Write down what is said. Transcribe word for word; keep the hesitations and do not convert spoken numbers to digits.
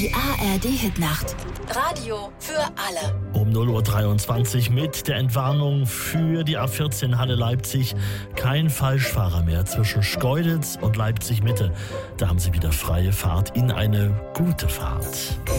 Die A R D-Hitnacht. Radio für alle. Um null Uhr dreiundzwanzig mit der Entwarnung für die A vierzehn Halle Leipzig. Kein Falschfahrer mehr zwischen Schkeuditz und Leipzig Mitte. Da haben Sie wieder freie Fahrt in eine gute Fahrt.